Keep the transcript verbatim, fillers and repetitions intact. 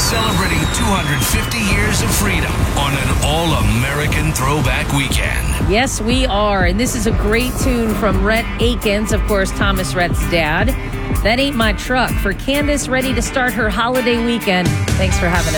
celebrating two hundred fifty years of freedom on an all-American throwback weekend. Yes, we are. And this is a great tune from Rhett Akins, of course, Thomas Rhett's dad. That Ain't My Truck for Candace, ready to start her holiday weekend. Thanks for having us.